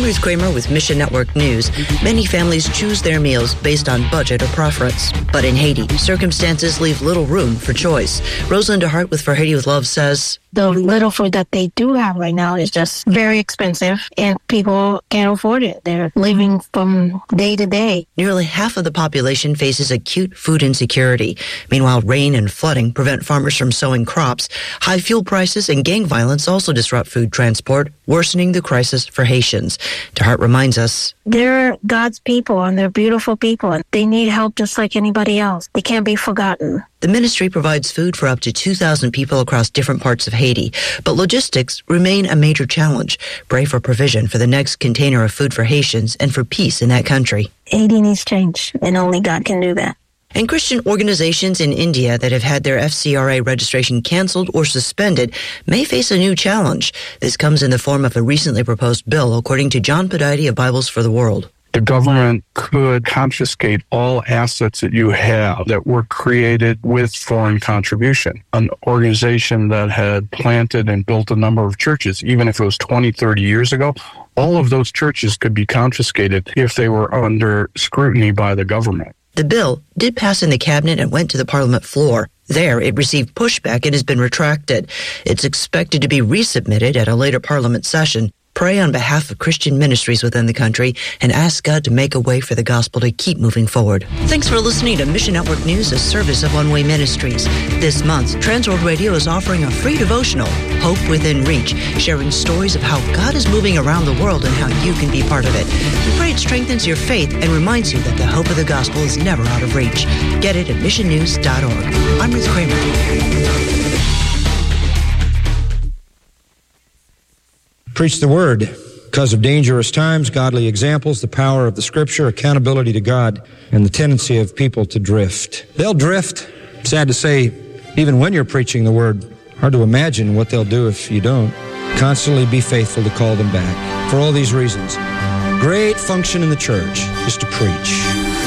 Ruth Kramer with Mission Network News. Many families choose their meals based on budget or preference. But in Haiti, circumstances leave little room for choice. Rosalind DeHart with For Haiti with Love says, the little food that they do have right now is just very expensive, and people can't afford it. They're living from day to day. Nearly half of the population faces acute food insecurity. Meanwhile, rain and flooding prevent farmers from sowing crops. High fuel prices and gang violence also disrupt food transport, worsening the crisis for Haitians. DeHart reminds us, they're God's people, and they're beautiful people, and they need help just like anybody else. They can't be forgotten. The ministry provides food for up to 2,000 people across different parts of Haiti, but logistics remain a major challenge. Pray for provision for the next container of food for Haitians and for peace in that country. Haiti needs change, and only God can do that. And Christian organizations in India that have had their FCRA registration canceled or suspended may face a new challenge. This comes in the form of a recently proposed bill, according to John Podide of Bibles for the World. The government could confiscate all assets that you have that were created with foreign contribution. An organization that had planted and built a number of churches, even if it was 20, 30 years ago, all of those churches could be confiscated if they were under scrutiny by the government. The bill did pass in the cabinet and went to the parliament floor. There, it received pushback and has been retracted. It's expected to be resubmitted at a later parliament session. Pray on behalf of Christian ministries within the country and ask God to make a way for the gospel to keep moving forward. Thanks for listening to Mission Network News, a service of One Way Ministries. This month, Transworld Radio is offering a free devotional, Hope Within Reach, sharing stories of how God is moving around the world and how you can be part of it. We pray it strengthens your faith and reminds you that the hope of the gospel is never out of reach. Get it at missionnews.org. I'm Ruth Kramer. Preach the word. Because of dangerous times, godly examples, the power of the Scripture, accountability to God, and the tendency of people to drift. They'll drift. Sad to say, even when you're preaching the word, hard to imagine what they'll do if you don't. Constantly be faithful to call them back. For all these reasons, great function in the church is to preach.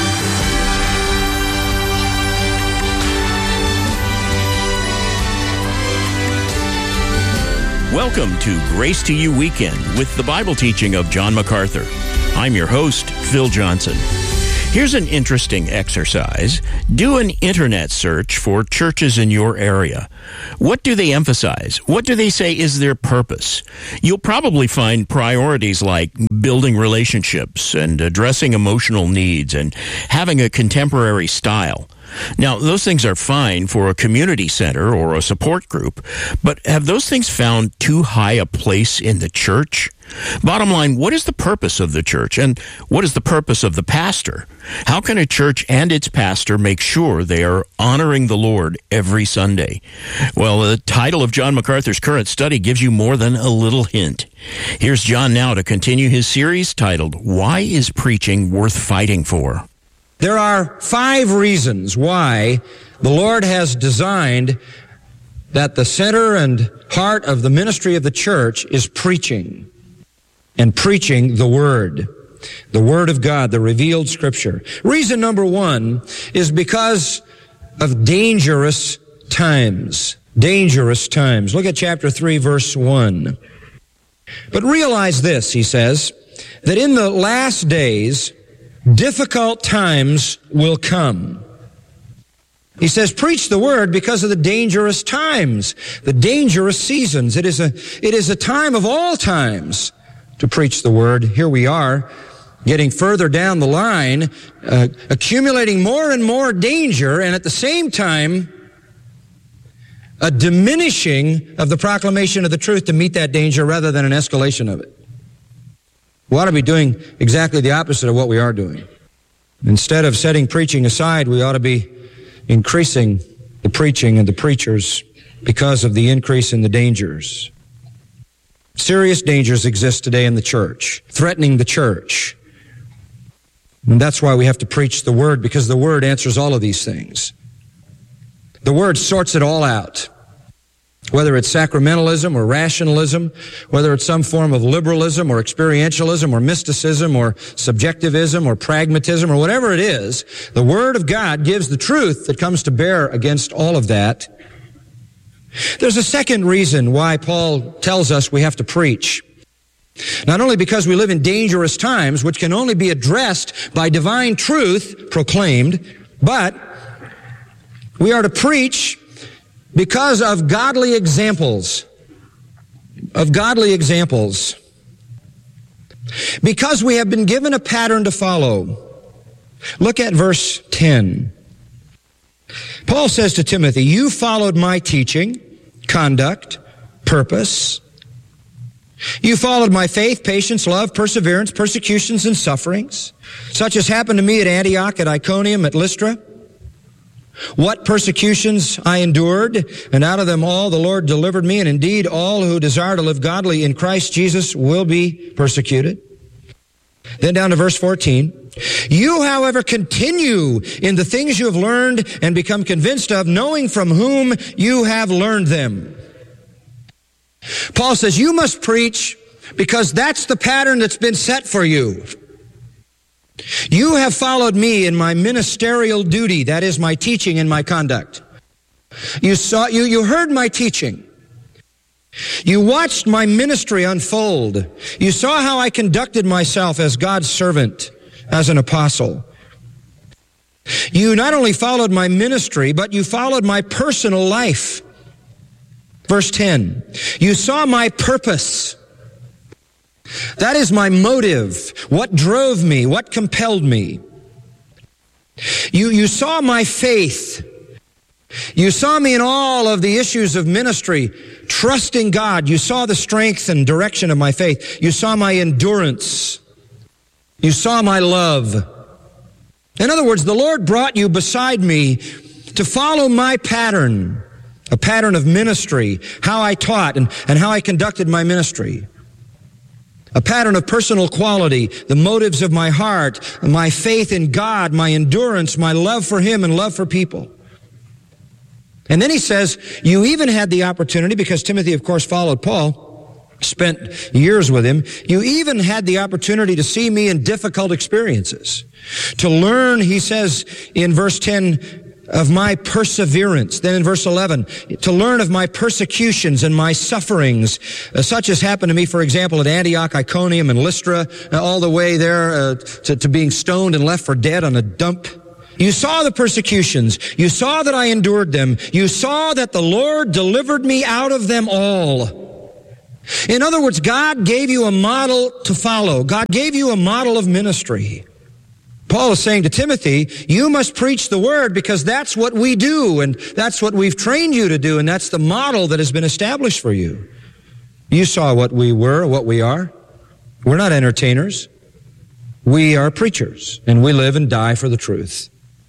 Welcome to Grace to You Weekend with the Bible teaching of John MacArthur. I'm your host, Phil Johnson. Here's an interesting exercise. Do an internet search for churches in your area. What do they emphasize? What do they say is their purpose? You'll probably find priorities like building relationships and addressing emotional needs and having a contemporary style. Now, those things are fine for a community center or a support group, but have those things found too high a place in the church? Bottom line, what is the purpose of the church, and what is the purpose of the pastor? How can a church and its pastor make sure they are honoring the Lord every Sunday? Well, the title of John MacArthur's current study gives you more than a little hint. Here's John now to continue his series titled, Why is Preaching Worth Fighting For? There are 5 reasons why the Lord has designed that the center and heart of the ministry of the church is preaching, and preaching the Word of God, the revealed Scripture. Reason number 1 is because of dangerous times. Dangerous times. Look at chapter 3, verse 1. But realize this, he says, that in the last days, difficult times will come. He says, preach the word because of the dangerous times, the dangerous seasons. It is a time of all times to preach the word. Here we are, getting further down the line, accumulating more and more danger, and at the same time, a diminishing of the proclamation of the truth to meet that danger rather than an escalation of it. We ought to be doing exactly the opposite of what we are doing. Instead of setting preaching aside, we ought to be increasing the preaching and the preachers because of the increase in the dangers. Serious dangers exist today in the church, threatening the church. And that's why we have to preach the Word, because the Word answers all of these things. The Word sorts it all out. Whether it's sacramentalism or rationalism, whether it's some form of liberalism or experientialism or mysticism or subjectivism or pragmatism or whatever it is, the Word of God gives the truth that comes to bear against all of that. There's a second reason why Paul tells us we have to preach. Not only because we live in dangerous times, which can only be addressed by divine truth proclaimed, but we are to preach because of godly examples. Because we have been given a pattern to follow. Look at verse 10. Paul says to Timothy, you followed my teaching, conduct, purpose. You followed my faith, patience, love, perseverance, persecutions, and sufferings, such as happened to me at Antioch, at Iconium, at Lystra. What persecutions I endured, and out of them all the Lord delivered me, and indeed all who desire to live godly in Christ Jesus will be persecuted. Then down to verse 14. You, however, continue in the things you have learned and become convinced of, knowing from whom you have learned them. Paul says you must preach because that's the pattern that's been set for you. You have followed me in my ministerial duty, that is my teaching and my conduct. You heard my teaching. You watched my ministry unfold. You saw how I conducted myself as God's servant, as an apostle. You not only followed my ministry, but you followed my personal life. Verse 10, you saw my purpose. That is my motive, what drove me, what compelled me. You saw my faith. You saw me in all of the issues of ministry, trusting God. You saw the strength and direction of my faith. You saw my endurance. You saw my love. In other words, the Lord brought you beside me to follow my pattern, a pattern of ministry, how I taught and how I conducted my ministry. A pattern of personal quality, the motives of my heart, my faith in God, my endurance, my love for Him and love for people. And then he says, you even had the opportunity, because Timothy, of course, followed Paul, spent years with him, you even had the opportunity to see me in difficult experiences. To learn, he says in verse 10, of my perseverance. Then in verse 11, to learn of my persecutions and my sufferings, such as happened to me, for example, at Antioch, Iconium, and Lystra, all the way there to being stoned and left for dead on a dump. You saw the persecutions. You saw that I endured them. You saw that the Lord delivered me out of them all. In other words, God gave you a model to follow. God gave you a model of ministry. Paul is saying to Timothy, you must preach the word because that's what we do, and that's what we've trained you to do, and that's the model that has been established for you. You saw what we were, what we are. We're not entertainers. We are preachers, and we live and die for the truth.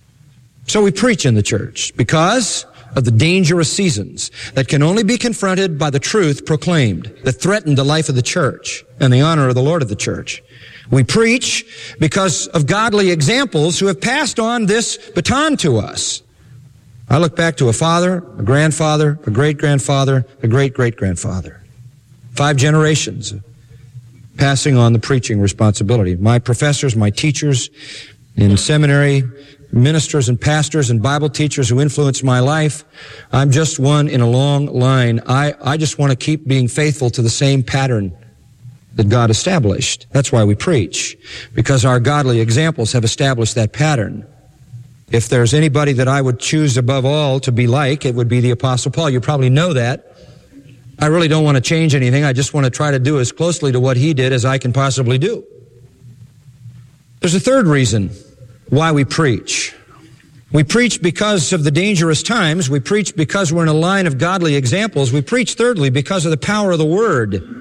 So we preach in the church because of the dangerous seasons that can only be confronted by the truth proclaimed that threaten the life of the church and the honor of the Lord of the church. We preach because of godly examples who have passed on this baton to us. I look back to a father, a grandfather, a great-grandfather, a great-great-grandfather. 5 generations passing on the preaching responsibility. My professors, my teachers in seminary, ministers and pastors and Bible teachers who influenced my life. I'm just one in a long line. I just want to keep being faithful to the same pattern that God established. That's why we preach, because our godly examples have established that pattern. If there's anybody that I would choose above all to be like, it would be the Apostle Paul. You probably know that. I really don't want to change anything. I just want to try to do as closely to what he did as I can possibly do. There's a third reason why we preach. We preach because of the dangerous times. We preach because we're in a line of godly examples. We preach, thirdly, because of the power of the Word.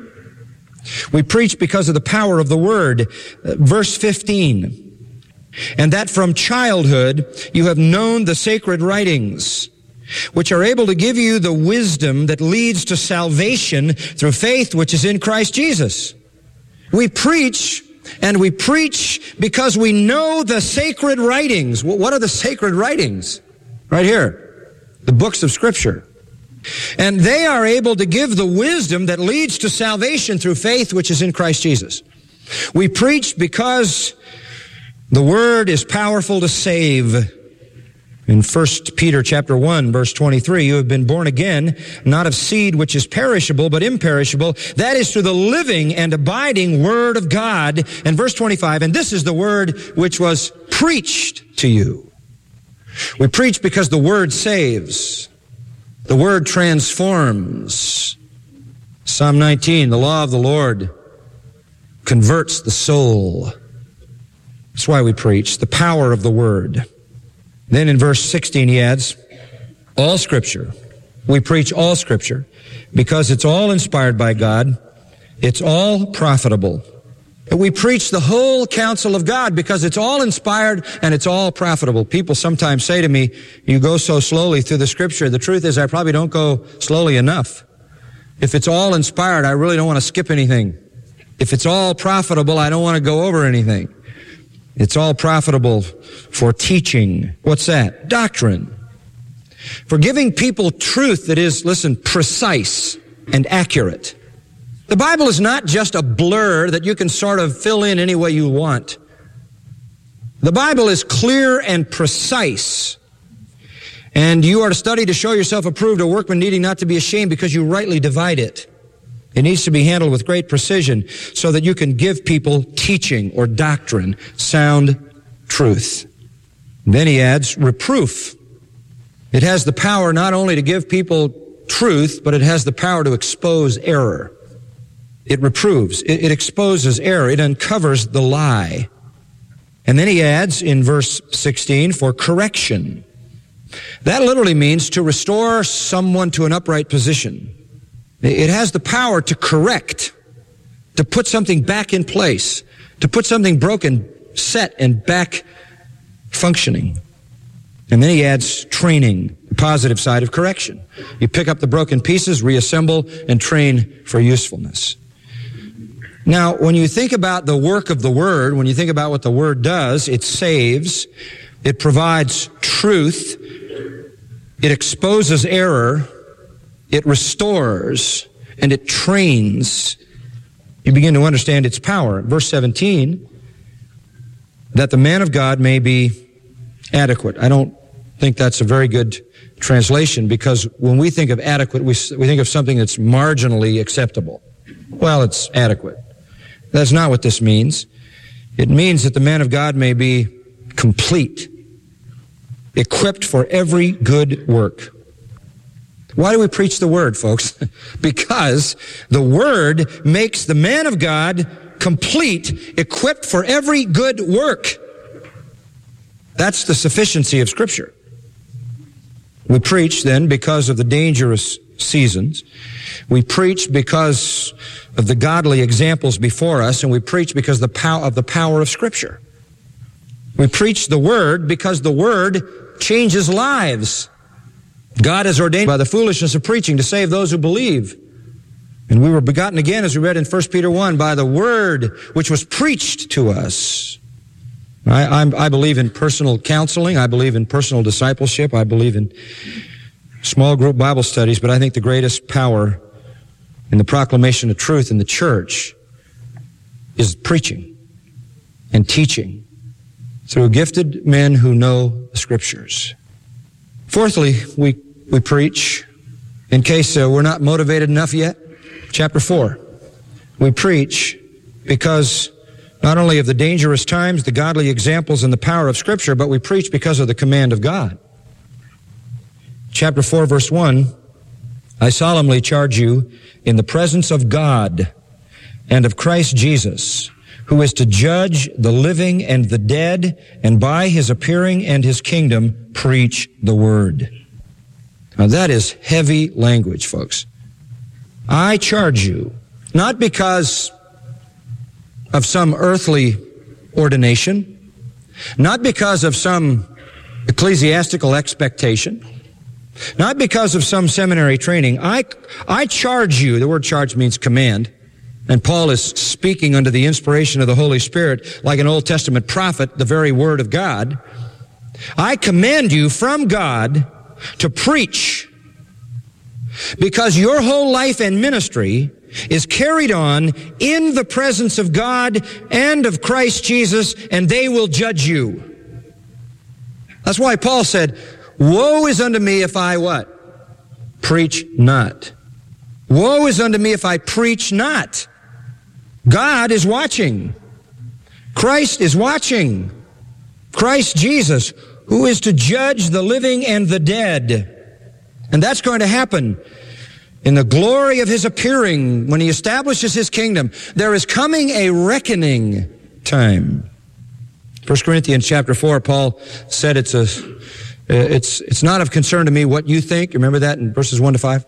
We preach because of the power of the Word. Verse 15, and that from childhood you have known the sacred writings, which are able to give you the wisdom that leads to salvation through faith which is in Christ Jesus. We preach, and we preach because we know the sacred writings. What are the sacred writings? Right here, the books of Scripture. And they are able to give the wisdom that leads to salvation through faith which is in Christ Jesus. We preach because the Word is powerful to save. In 1 Peter chapter 1, verse 23, you have been born again, not of seed which is perishable, but imperishable. That is through the living and abiding Word of God. And verse 25, and this is the Word which was preached to you. We preach because the Word saves. The Word transforms. Psalm 19, the law of the Lord converts the soul. That's why we preach, the power of the Word. Then in verse 16 he adds, all Scripture. We preach all Scripture because it's all inspired by God. It's all profitable. We preach the whole counsel of God because it's all inspired and it's all profitable. People sometimes say to me, you go so slowly through the Scripture. The truth is I probably don't go slowly enough. If it's all inspired, I really don't want to skip anything. If it's all profitable, I don't want to go over anything. It's all profitable for teaching. What's that? Doctrine. For giving people truth that is, listen, precise and accurate. The Bible is not just a blur that you can sort of fill in any way you want. The Bible is clear and precise. And you are to study to show yourself approved, a workman needing not to be ashamed, because you rightly divide it. It needs to be handled with great precision so that you can give people teaching or doctrine, sound truth. And then he adds reproof. It has the power not only to give people truth, but it has the power to expose error. It reproves. It exposes error. It uncovers the lie. And then he adds in verse 16 for correction. That literally means to restore someone to an upright position. It has the power to correct, to put something back in place, to put something broken, set, and back functioning. And then he adds training, the positive side of correction. You pick up the broken pieces, reassemble, and train for usefulness. Now, when you think about the work of the Word, when you think about what the Word does, it saves, it provides truth, it exposes error, it restores, and it trains. You begin to understand its power. Verse 17, that the man of God may be adequate. I don't think that's a very good translation, because when we think of adequate, we think of something that's marginally acceptable. Well, it's adequate. That's not what this means. It means that the man of God may be complete, equipped for every good work. Why do we preach the Word, folks? Because the Word makes the man of God complete, equipped for every good work. That's the sufficiency of Scripture. We preach then because of the dangerous seasons. We preach because of the godly examples before us, and we preach because of the power of Scripture. We preach the Word because the Word changes lives. God has ordained by the foolishness of preaching to save those who believe. And we were begotten again, as we read in 1 Peter 1, by the Word which was preached to us. I believe in personal counseling. I believe in personal discipleship. I believe in small group Bible studies. But I think the greatest power in the proclamation of truth in the church is preaching and teaching through gifted men who know the Scriptures. Fourthly, we preach in case we're not motivated enough yet. Chapter 4. We preach because not only of the dangerous times, the godly examples, and the power of Scripture, but we preach because of the command of God. Chapter 4, verse 1, I solemnly charge you in the presence of God and of Christ Jesus, who is to judge the living and the dead, and by his appearing and his kingdom, preach the word. Now that is heavy language, folks. I charge you, not because of some earthly ordination, not because of some ecclesiastical expectation, not because of some seminary training. I charge you, the word charge means command, and Paul is speaking under the inspiration of the Holy Spirit like an Old Testament prophet, the very word of God. I command you from God to preach, because your whole life and ministry is carried on in the presence of God and of Christ Jesus, and they will judge you. That's why Paul said, woe is unto me if I what? Preach not. Woe is unto me if I preach not. God is watching. Christ is watching. Christ Jesus, who is to judge the living and the dead. And that's going to happen in the glory of His appearing when He establishes His kingdom. There is coming a reckoning time. 1 Corinthians chapter 4, Paul said it's not of concern to me what you think. Remember that in verses 1 to 5?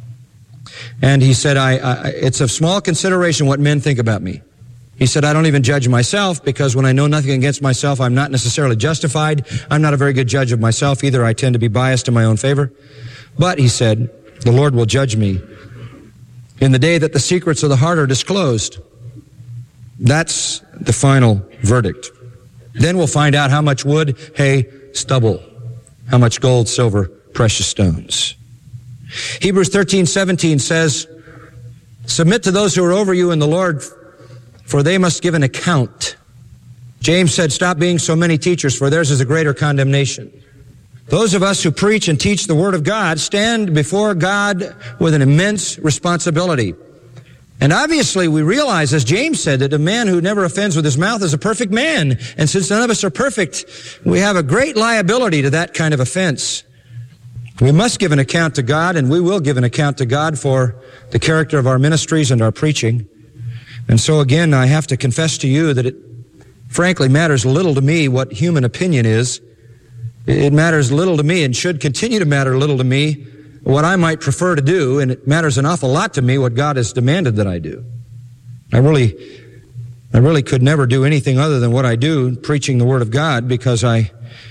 And he said, it's of small consideration what men think about me. He said, I don't even judge myself, because when I know nothing against myself, I'm not necessarily justified. I'm not a very good judge of myself either. I tend to be biased in my own favor. But, he said, the Lord will judge me in the day that the secrets of the heart are disclosed. That's the final verdict. Then we'll find out how much wood, hay, stubble, how much gold, silver, precious stones. Hebrews 13:17 says, submit to those who are over you in the Lord, for they must give an account. James said, stop being so many teachers, for theirs is a greater condemnation. Those of us who preach and teach the Word of God stand before God with an immense responsibility. And obviously we realize, as James said, that a man who never offends with his mouth is a perfect man. And since none of us are perfect, we have a great liability to that kind of offense. We must give an account to God, and we will give an account to God for the character of our ministries and our preaching. And so again, I have to confess to you that it frankly matters little to me what human opinion is. It matters little to me, and should continue to matter little to me, what I might prefer to do, and it matters an awful lot to me what God has demanded that I do. I really could never do anything other than what I do, preaching the Word of God, because I'm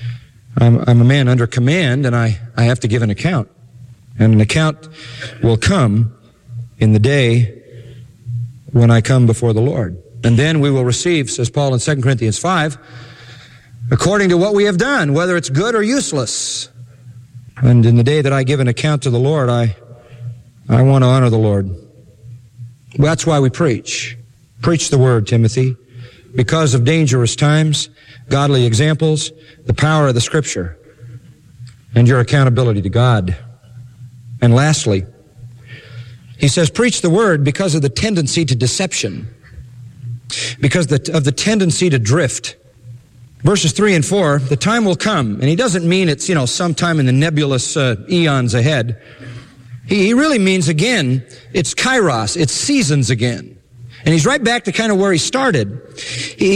a man under command, and I have to give an account. And an account will come in the day when I come before the Lord. And then we will receive, says Paul in 2 Corinthians 5, according to what we have done, whether it's good or useless. And in the day that I give an account to the Lord, I want to honor the Lord. That's why we preach. Preach the Word, Timothy, because of dangerous times, godly examples, the power of the Scripture, and your accountability to God. And lastly, he says, preach the Word because of the tendency to deception, because of the tendency to drift. Verses 3 and 4, the time will come, and he doesn't mean it's, sometime in the nebulous eons ahead. He really means, again, it's kairos, it's seasons again. And he's right back to kind of where he started.